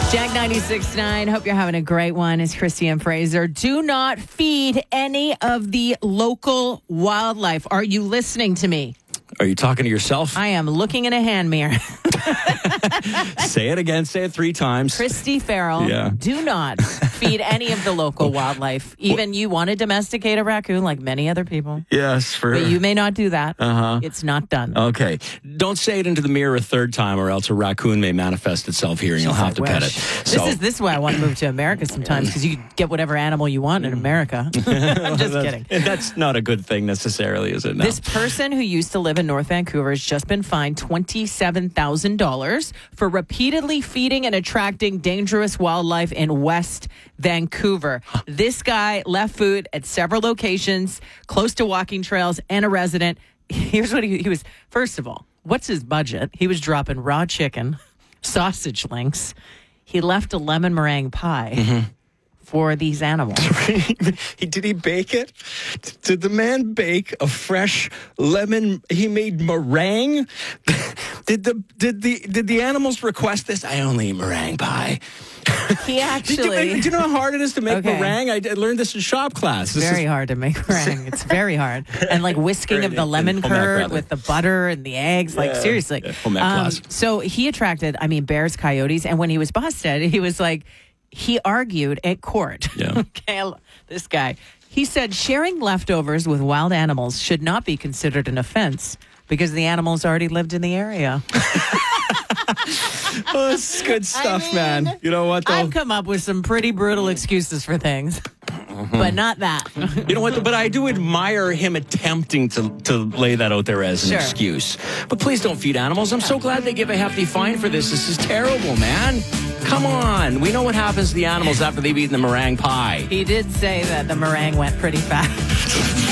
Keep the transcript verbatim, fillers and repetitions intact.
Jag ninety-six point nine. Hope you're having a great one. It's Christy and Fraser. Do not feed any of the local wildlife. Are you listening to me? Are you talking to yourself? I am looking in a hand mirror. Say it again. Say it three times. Christy Farrell, Yeah. do not feed any of the local wildlife. Even you want to domesticate a raccoon like many other people. Yes, for But you may not do that. Uh-huh. It's not done. Okay. Don't say it into the mirror a third time, or else a raccoon may manifest itself here, and you'll have I to pet wish. it. This is this is why I want to move to America sometimes, because you can get whatever animal you want in America. I'm just kidding. And that's not a good thing necessarily, is it? No. This person who used to live in North Vancouver has just been fined twenty-seven thousand dollars for repeatedly feeding and attracting dangerous wildlife in West Vancouver. This guy left food at several locations close to walking trails and a resident. Here's what he, he was. First of all, what's his budget? He was dropping raw chicken, sausage links. He left a lemon meringue pie. Mm-hmm. For these animals. he, did he bake it? Did the man bake a fresh lemon? He made meringue. did the did the did the animals request this? I only eat meringue pie. He actually. Did you make, do you know how hard it is to make Okay. meringue? I, I learned this in shop class. This very is, hard to make meringue. It's very hard. And like whisking of the lemon home ec, curd rather. with the butter and the eggs. Like Yeah. seriously. Yeah, home ec class. So he attracted, I mean, bears, coyotes. And when he was busted, he was like, he argued at court. Yeah. Okay, this guy. He said sharing leftovers with wild animals should not be considered an offense because the animals already lived in the area. Oh, this is good stuff, mean, man. You know what, though? I've come up with some pretty brutal excuses for things, but not that. You know what? But I do admire him attempting to, to lay that out there as an Sure. excuse. But please don't feed animals. I'm so glad they give a hefty fine for this. This is terrible, man. Come on. We know what happens to the animals after they've eaten the meringue pie. He did say that the meringue went pretty fast.